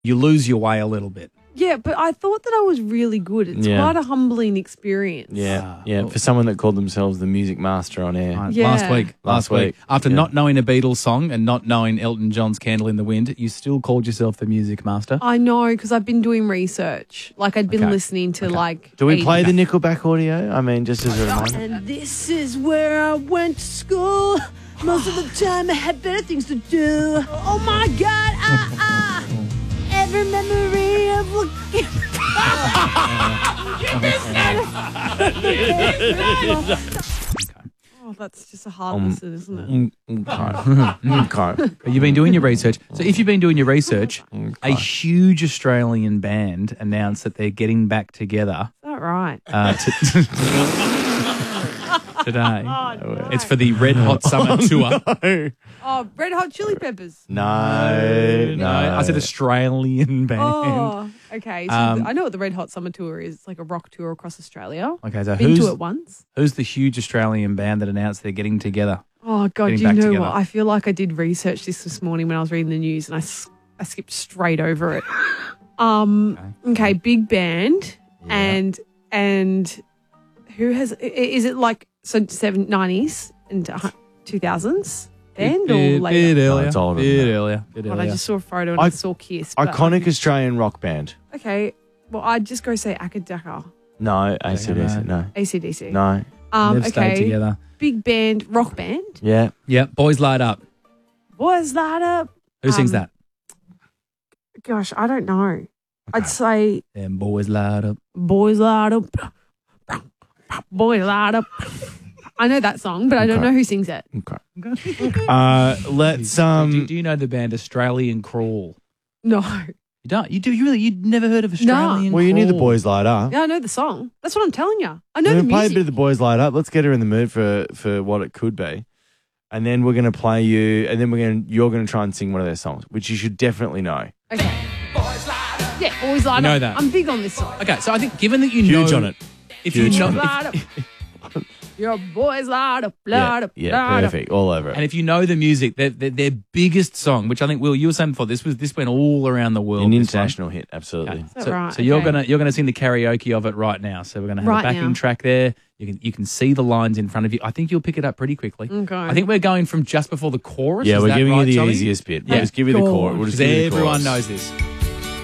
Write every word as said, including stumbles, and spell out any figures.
you lose your way a little bit. Yeah, but I thought that I was really good. It's Yeah. quite a humbling experience. Yeah, Ah, yeah. well- For someone that called themselves the music master on air. Right, Yeah. Last week, last, Last week, week, after yeah. not knowing a Beatles song and not knowing Elton John's "Candle in the Wind," you still called yourself the music master. I know, because I've been doing research. Like, I'd been Okay. listening to, Okay. like... Do we eighty play the Nickelback audio? I mean, just as a reminder. And this is where I went to school. Most of the time I had better things to do. Oh my God, ah, ah. Every memory of looking. Oh, that's just a hard Um, listen, isn't it? Mm, Okay. Okay. But you've been doing your research. So if you've been doing your research, a Okay. huge Australian band announced that they're getting back together Is that right? uh, to- today. Oh, no. It's for the Red Hot Summer Tour. Oh, Red Hot Chili Peppers. No, no. I said Australian band. Oh, okay. So Um, the- I know what the Red Hot Summer Tour is. It's like a rock tour across Australia. Okay, so Been who's, to it once. who's the huge Australian band that announced they're getting together? Oh, God, Getting do you back know together. what? I feel like I did research this this morning when I was reading the news and I, s- I skipped straight over it. Um, okay. big band and and who has, i- is it like, so seven nineties and two thousands band or Bit, later? bit earlier. it's older than Bit that. earlier. Bit God, I earlier. just saw a photo and I- I, saw Kiss. but- Iconic Australian rock band. Okay. Well, I'd just go say Akadaka, No, A C D C. No. A C D C. No. Um, They've stayed okay. together. Big band, rock band. Yeah. Yep, Boys Light Up. Boys light up. Who sings Um, that? Gosh, I don't know. I'd say Them Boys Light Up. Boys light up. Boys light up. I know that song, but I don't Okay. know who sings it. Okay. Uh, let's do, um. do you know the band Australian Crawl? No. You don't? You do? You really? You'd never heard of Australian Well, you knew the Crawl? boys light up. Yeah, I know the song. That's what I'm telling you. I know We're the gonna play a music. bit of the boys light up. Let's get her in the mood for for what it could be, and then we're gonna play you, and then we're gonna you're gonna try and sing one of their songs, which you should definitely know. Okay. Yeah, Boys light You know up. that. I'm big on this song. Okay, so I think given that you Huge know on it. if Huge you know, on Boys it. light up. Your boys light up, Yeah, light up, yeah, light up. perfect, all over it. and if you know the music, their, their, their biggest song, which I think Will, you were saying before, this was this went all around the world. An this one. international hit, absolutely. Okay. that So, right? so you're Okay. gonna you're gonna sing the karaoke of it right now. So we're gonna have Right a backing now. track there. You can you can see the lines in front of you. I think you'll pick it up pretty quickly. Okay. I think we're going from just before the chorus. Yeah, Is we're that giving right, you the Tommy? easiest bit. Yeah. We'll just give you the Cool. chorus. We'll just Because give you the everyone chorus. knows this.